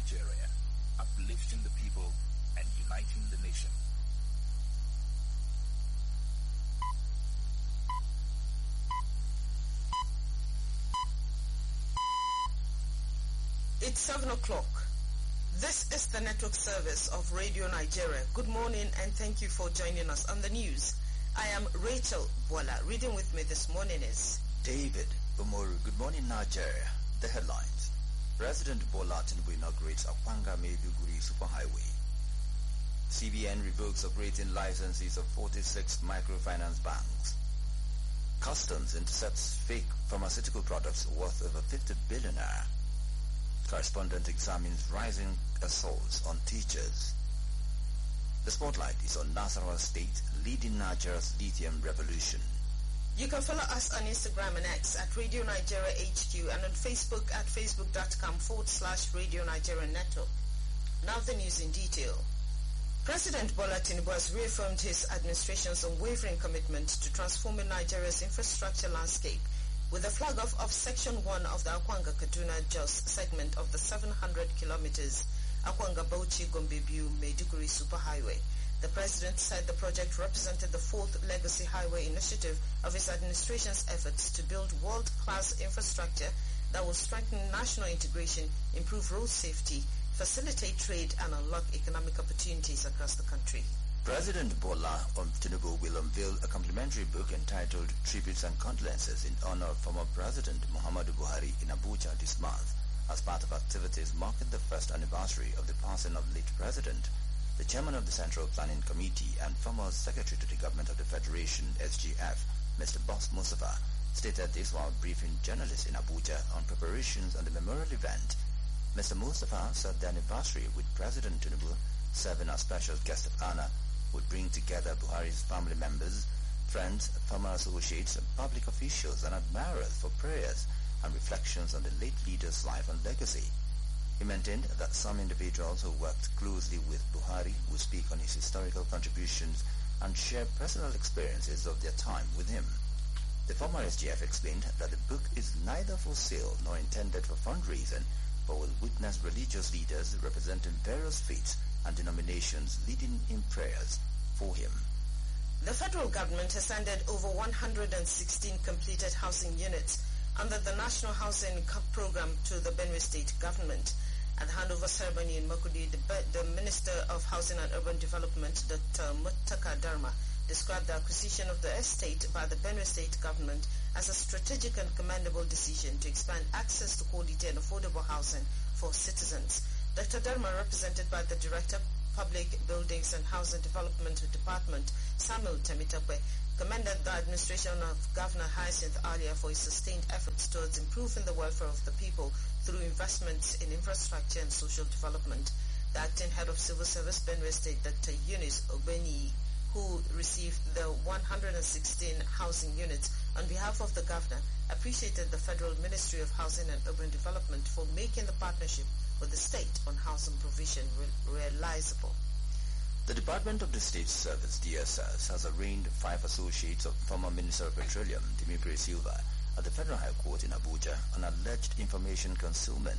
Nigeria, uplifting the people and uniting the nation. It's 7 o'clock. This is the network service of Radio Nigeria. Good morning and thank you for joining us on the news. I am Rachel Bola. Reading with me this morning is David Umoru. Good morning, Nigeria. The headlines. President Bola Tinubu inaugurates Akwanga Maiduguri Superhighway. CBN revokes operating licenses of 46 microfinance banks. Customs intercepts fake pharmaceutical products worth over 50 billion naira. Correspondent examines rising assaults on teachers. The spotlight is on Nasarawa State leading Nigeria's lithium revolution. You can follow us on Instagram and X at Radio Nigeria HQ and on Facebook at facebook.com/Radio Nigeria Network. Now the news in detail. President Bola Tinubu has reaffirmed his administration's unwavering commitment to transforming Nigeria's infrastructure landscape with the flag off of Section 1 of the Akwanga-Kaduna-Jos segment of the 700 kilometers Akwanga-Bauchi-Gombe-Biu-Maiduguri Superhighway. The president said the project represented the fourth legacy highway initiative of his administration's efforts to build world-class infrastructure that will strengthen national integration, improve road safety, facilitate trade, and unlock economic opportunities across the country. President Bola Tinubu will unveil a complimentary book entitled Tributes and Condolences in honor of former President Muhammadu Buhari in Abuja this month as part of activities marking the first anniversary of the passing of late President. The chairman of the Central Planning Committee and former Secretary to the Government of the Federation, SGF, Mr. Boss Mustafa, stated this while briefing journalists in Abuja on preparations on the memorial event. Mr. Mustafa said the anniversary with President Tinubu serving as special guest of honor would bring together Buhari's family members, friends, former associates, and public officials and admirers for prayers and reflections on the late leader's life and legacy. He maintained that some individuals who worked closely with Buhari would speak on his historical contributions and share personal experiences of their time with him. The former SGF explained that the book is neither for sale nor intended for fundraising, but will witness religious leaders representing various faiths and denominations leading in prayers for him. The federal government has handed over 116 completed housing units under the National Housing Program to the Benue State government. At the handover ceremony in Makudi, the Minister of Housing and Urban Development, Dr. Muttaka Dharma, described the acquisition of the estate by the Benue State government as a strategic and commendable decision to expand access to quality and affordable housing for citizens. Dr. Dharma, represented by the Director, Public Buildings and Housing Development Department, Samuel Temitope, commended the administration of Governor Hyacinth Alia for his sustained efforts towards improving the welfare of the people through investments in infrastructure and social development. The acting head of Civil Service Benue State, Dr. Eunice Obeni, who received the 116 housing units on behalf of the governor, appreciated the Federal Ministry of Housing and Urban Development for making the partnership with the state on housing provision realizable. The Department of the State Service, DSS, has arraigned 5 associates of former Minister of Petroleum, Dimitri Silva, at the Federal High Court in Abuja on alleged information concealment